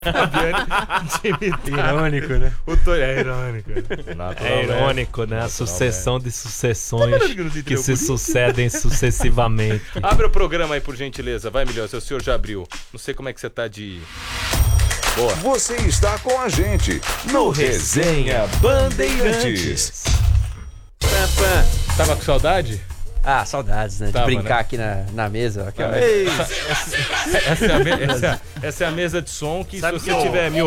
Irônico, né? É irônico. É irônico, né? A sucessão de sucessões que se sucedem sucessivamente. Abre o programa aí, por gentileza. Vai, Milhões, o senhor já abriu. Não sei como é que você tá de... Boa. Você está com a gente no Resenha Bandeirantes. Tava com saudade? Ah, saudades, né? Tava, de brincar, né? aqui na mesa. Aqui, ó. Essa é a mesa de som que, Sabe se que você eu- tiver mil...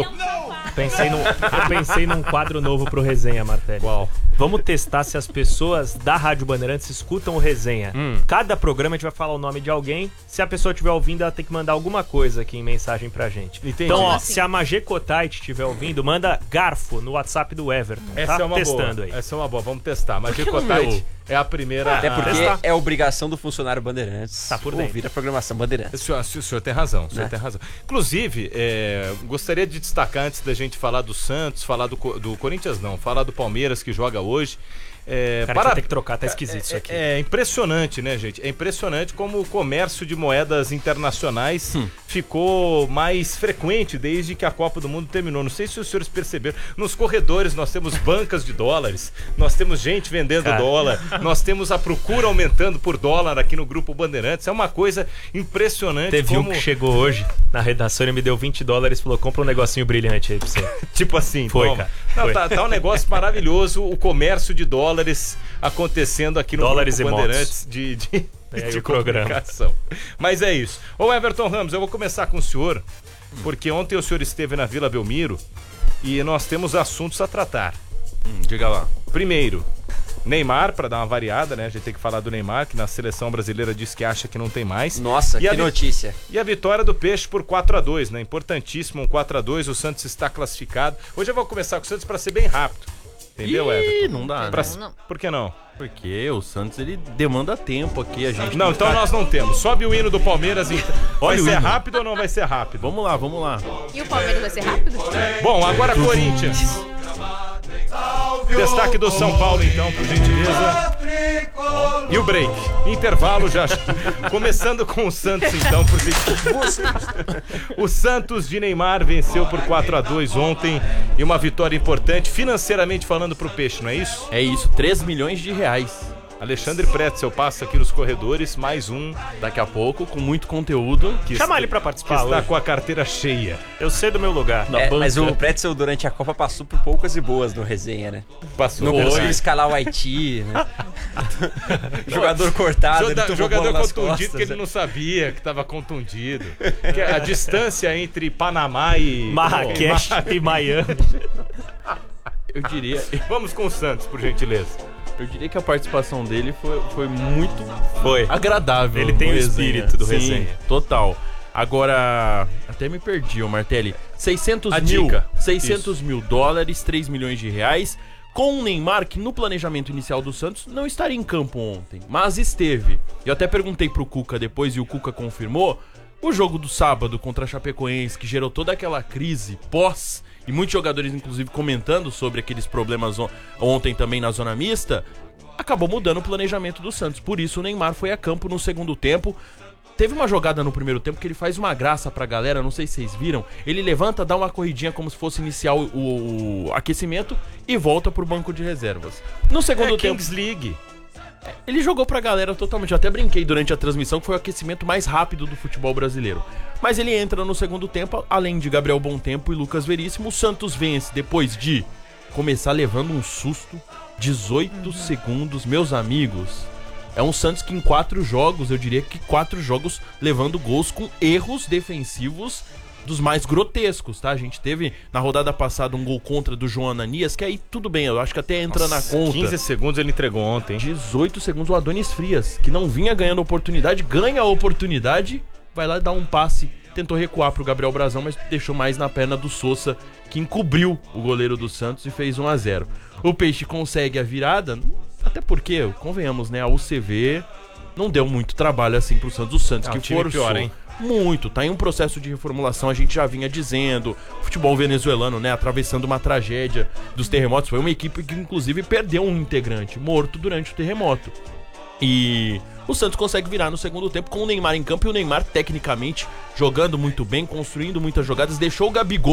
Eu pensei num quadro novo pro Resenha, Martelli. Qual? Vamos testar se as pessoas da Rádio Bandeirantes escutam o Resenha. Cada programa a gente vai falar o nome de alguém. Se a pessoa estiver ouvindo, ela tem que mandar alguma coisa aqui em mensagem pra gente. Entendi. Então, ó, se a Magê Kotite estiver ouvindo, manda garfo no WhatsApp do Everton. Essa tá? é uma Testando boa. aí. Essa é uma boa. Vamos testar. Mas que no Kotite meu? é a primeira... Até porque testar. é obrigação do funcionário Bandeirantes Tá por dentro. ouvir a programação Bandeirantes. O senhor tem razão, o senhor tem razão. Inclusive, gostaria de destacar, antes da gente falar do Santos, falar do Corinthians não, falar do Palmeiras que joga hoje. Cara, você tem que trocar, tá esquisito isso aqui. É impressionante, né, gente? É impressionante como o comércio de moedas internacionais ficou mais frequente desde que a Copa do Mundo terminou. Não sei se os senhores perceberam. Nos corredores nós temos bancas de dólares, nós temos gente vendendo dólar, nós temos a procura aumentando por dólar aqui no Grupo Bandeirantes. É uma coisa impressionante. Teve como... um que chegou hoje na redação e me deu $20 e falou: compra um negocinho brilhante aí pra você. Tipo assim, Foi, toma. cara. Não, Foi. tá um negócio maravilhoso, o comércio de dólares acontecendo aqui no Dólares Grupo e Bandeirantes de o programa. comunicação. Mas é isso. Ô Everton Ramos, eu vou começar com o senhor, porque ontem o senhor esteve na Vila Belmiro e nós temos assuntos a tratar. Diga lá. Primeiro, Neymar, para dar uma variada, né? A gente tem que falar do Neymar, que na seleção brasileira diz que acha que não tem mais. Nossa, E a que notícia. E a vitória do Peixe por 4-2, né? Importantíssimo, um 4-2, o Santos está classificado. Hoje eu vou começar com o Santos para ser bem rápido. Entendeu, Everton? Não dá, Pra- né? Por que não? Porque o Santos, ele demanda tempo aqui, a gente... Não, então nós não temos. Sobe o hino do Palmeiras e... Vai Olha o ser hino. rápido ou não vai ser rápido? Vamos lá, vamos lá. E o Palmeiras vai ser rápido? Bom, agora Corinthians. Destaque do São Paulo, então, por gentileza. E o break. Intervalo já. Começando com o Santos, então, por gentileza. O Santos de Neymar venceu por 4-2 ontem. E uma vitória importante, financeiramente falando, pro Peixe, não é isso? É isso, 3 milhões de reais. Alexandre Pretzel passa aqui nos corredores, mais um Daqui a pouco, com muito conteúdo. que, Chama ele pra que participar está hoje. com a carteira cheia. Eu sei do meu lugar. Na É, banca. mas o Pretzel durante a Copa passou por poucas e boas no resenha, né? Passou. Não Foi. conseguiu escalar o Haiti, né? Jogador cortado, ele tomou Jogador bola nas contundido costas, que ele né? não sabia que estava contundido. Que a distância entre Panamá e Marrakech e Miami. Eu diria, Vamos com o Santos, por gentileza. eu diria que a participação dele foi muito Foi. agradável. Ele tem no o resenha. espírito do Sim, resenha. Total. Agora, até me perdi, ô Martelli. 600 A mil, dica. 600 mil dólares, 3 milhões de reais, com o Neymar, que no planejamento inicial do Santos não estaria em campo ontem, mas esteve. Eu até perguntei pro Cuca depois e o Cuca confirmou. O jogo do sábado contra a Chapecoense, que gerou toda aquela crise pós, e muitos jogadores inclusive comentando sobre aqueles problemas ontem também na zona mista, acabou mudando o planejamento do Santos. Por isso o Neymar foi a campo no segundo tempo. Teve uma jogada no primeiro tempo que ele faz uma graça pra galera, não sei se vocês viram. Ele levanta, dá uma corridinha como se fosse iniciar o aquecimento e volta pro banco de reservas. No segundo tempo, Kings League. ele jogou pra galera totalmente. Eu até brinquei durante a transmissão que foi o aquecimento mais rápido do futebol brasileiro. Mas ele entra no segundo tempo, além de Gabriel Bontempo e Lucas Veríssimo. O Santos vence depois de começar levando um susto. 18 segundos, meus amigos. É um Santos que em 4 jogos, eu diria que 4 jogos levando gols com erros defensivos dos mais grotescos, tá? A gente teve na rodada passada um gol contra do João Ananias, que aí tudo bem, eu acho que até entra na conta. 15 segundos ele entregou ontem. 18 segundos o Adonis Frias, que não vinha ganhando oportunidade, ganha a oportunidade, vai lá dar um passe, tentou recuar pro Gabriel Brazão, mas deixou mais na perna do Sousa, que encobriu o goleiro do Santos e fez 1-0. O Peixe consegue a virada, até porque, convenhamos, né, a UCV não deu muito trabalho assim pro Santos. O Santos É um que time forçou pior, hein? muito, tá em um processo de reformulação, a gente já vinha dizendo, futebol venezuelano, né, atravessando uma tragédia dos terremotos, foi uma equipe que inclusive perdeu um integrante morto durante o terremoto. E o Santos consegue virar no segundo tempo com o Neymar em campo, e o Neymar tecnicamente jogando muito bem, construindo muitas jogadas, deixou o Gabigol